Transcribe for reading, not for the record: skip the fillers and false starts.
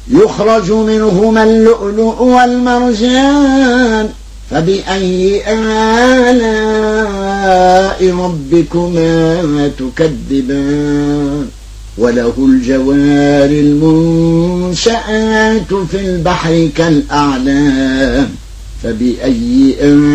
يخرج منهما اللؤلؤ والمرجان فبأي آلاء ربكما تكذبان وله الجوار المنشآت في البحر كالأعلام فبأي آلاء